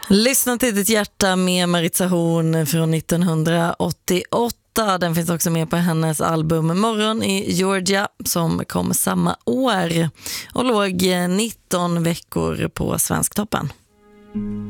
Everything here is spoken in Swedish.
Lyssna till ditt hjärta med Maritza Horn från 1988. Den finns också med på hennes album Morgon i Georgia som kom samma år och låg 19 veckor på Svensktoppen.